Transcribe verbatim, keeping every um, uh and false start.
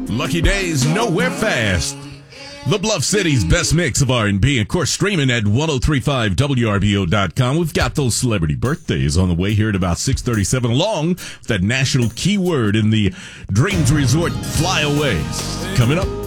Lucky Days, Nowhere Fast. The Bluff City's best mix of R and B, of course, streaming at ten thirty-five W R B O dot com. We've got those celebrity birthdays on the way here at about six thirty-seven, along with that national keyword in the Dreams Resort flyaways. Coming up.